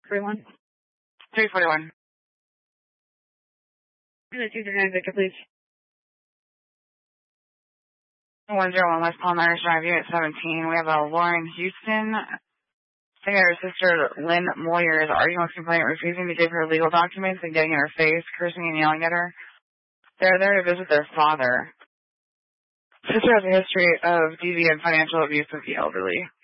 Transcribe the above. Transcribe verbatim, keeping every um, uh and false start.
forty-one. three forty-one. two thirty-nine Victor, please. one oh one West Palm Irish Drive, Unit seventeen. We have a Lauren Houston. I think her sister, Lynn Moyer, is arguing with complaint, refusing to give her legal documents and getting in her face, cursing and yelling at her. They're there to visit their father. Sister has a history of deviant financial abuse with the elderly.